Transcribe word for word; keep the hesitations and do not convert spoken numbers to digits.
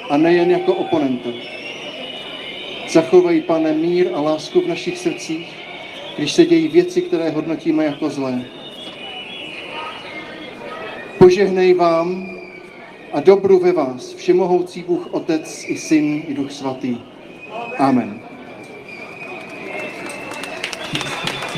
a nejen jako oponenta. Zachovej, Pane, mír a lásku v našich srdcích, když se dějí věci, které hodnotíme jako zlé. Požehnej vám a dobru ve vás všemohoucí Bůh Otec i Syn i Duch Svatý. Amen.